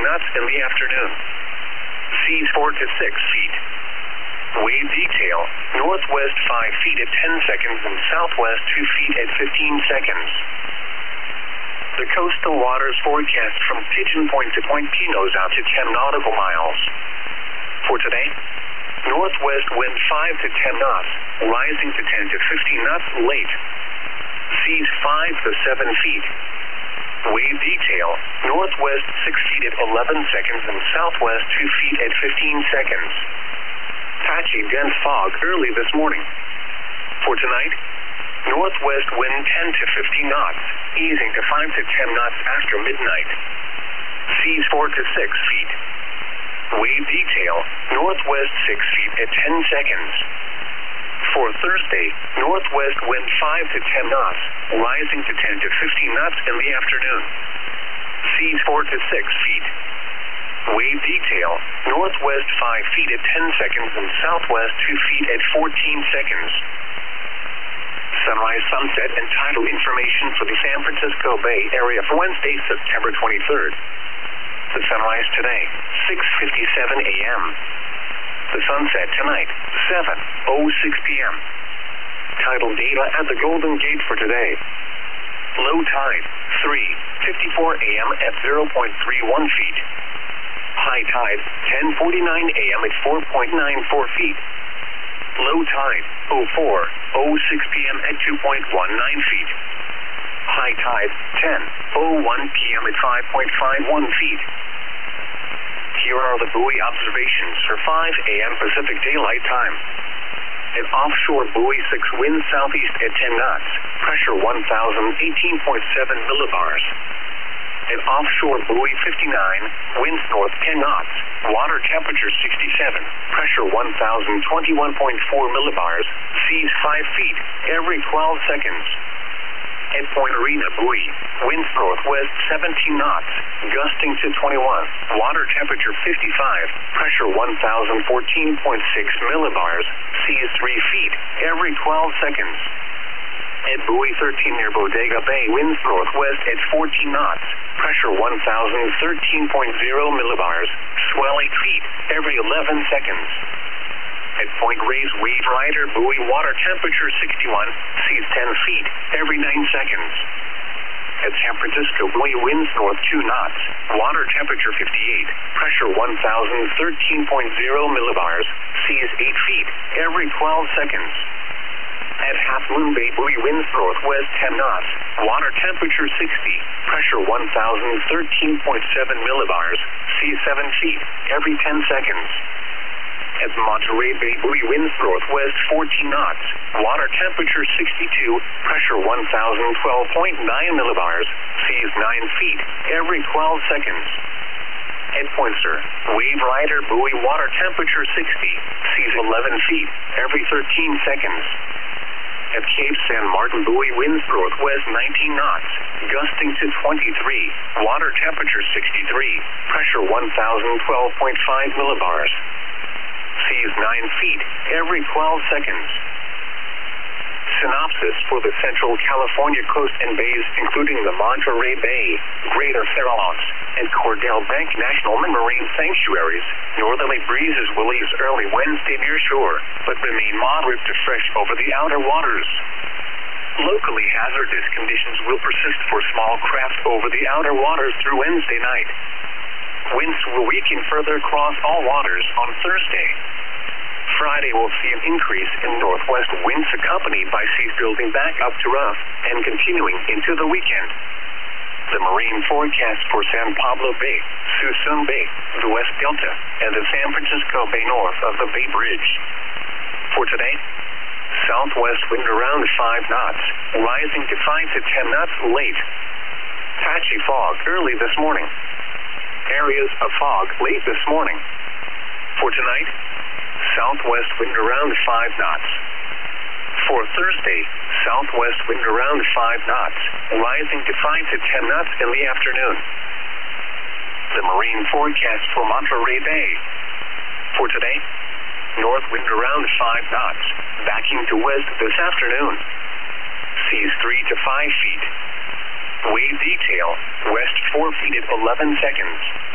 knots in the afternoon. Seas 4 to 6 feet. Wave detail, northwest 5 feet at 10 seconds and southwest 2 feet at 15 seconds. The coastal waters forecast from Pigeon Point to Point Pinos out to 10 nautical miles. For today, northwest wind 5 to 10 knots, rising to 10 to 15 knots late. Seas 5 to 7 feet. Wave detail, northwest 6 feet at 11 seconds and southwest 2 feet at 15 seconds. Patchy dense fog early this morning. For tonight, northwest wind 10 to 15 knots, easing to 5 to 10 knots after midnight. Seas 4 to 6 feet. Wave detail, northwest 6 feet at 10 seconds. For Thursday, northwest wind 5 to 10 knots, rising to 10 to 15 knots in the afternoon. Seas 4 to 6 feet. Wave detail, northwest 5 feet at 10 seconds and southwest 2 feet at 14 seconds. Sunrise, sunset, and tidal information for the San Francisco Bay Area for Wednesday, September 23rd. The sunrise today, 6:57 a.m. The sunset tonight, 7:06 p.m. Tidal data at the Golden Gate for today. Low tide, 3:54 a.m. at 0.31 feet. High tide, 10:49 a.m. at 4.94 feet. Low tide, 04:06 p.m. at 2.19 feet. High tide, 10:01 p.m. at 5.51 feet. Here are the buoy observations for 5 a.m. Pacific Daylight Time. An offshore buoy 6 wind southeast at 10 knots, pressure 1,018.7 millibars. An offshore buoy 59, winds north 10 knots, water temperature 67, pressure 1,021.4 millibars, seas 5 feet every 12 seconds. At Point Arena buoy, winds northwest 17 knots, gusting to 21, water temperature 55, pressure 1,014.6 millibars, seas 3 feet every 12 seconds. At buoy 13 near Bodega Bay, winds northwest at 14 knots, pressure 1,013.0 millibars, swell 8 feet every 11 seconds. At Point Reyes Wave Rider buoy, water temperature 61, seas 10 feet every 9 seconds. At San Francisco buoy, winds north 2 knots, water temperature 58, pressure 1,013.0 millibars, seas 8 feet every 12 seconds. At Half Moon Bay buoy, winds northwest 10 knots, water temperature 60, pressure 1,013.7 millibars, seas 7 feet every 10 seconds. At Monterey Bay buoy, winds northwest 14 knots, water temperature 62, pressure 1,012.9 millibars, seas 9 feet every 12 seconds. At Poinsett, Wave Rider buoy, water temperature 60, seas 11 feet every 13 seconds. At Cape San Martin buoy, winds northwest 19 knots, gusting to 23, water temperature 63, pressure 1,012.5 millibars. Seas 9 feet every 12 seconds. Synopsis for the Central California coast and bays, including the Monterey Bay, Greater Farallones, and Cordell Bank National Marine Sanctuaries. Northerly breezes will ease early Wednesday near shore, but remain moderate to fresh over the outer waters. Locally hazardous conditions will persist for small craft over the outer waters through Wednesday night. Winds will weaken further across all waters on Thursday. Friday will see an increase in northwest winds accompanied by seas building back up to rough and continuing into the weekend. The marine forecast for San Pablo Bay, Suisun Bay, the West Delta, and the San Francisco Bay north of the Bay Bridge. For today, southwest wind around 5 knots, rising to 5 to 10 knots late. Patchy fog early this morning. Areas of fog late this morning. For tonight, southwest wind around 5 knots. For Thursday, southwest wind around 5 knots, rising to 5 to 10 knots in the afternoon. The marine forecast for Monterey Bay. For today, north wind around 5 knots, backing to west this afternoon. Seas 3 to 5 feet. Wave detail, west 4 feet at 11 seconds.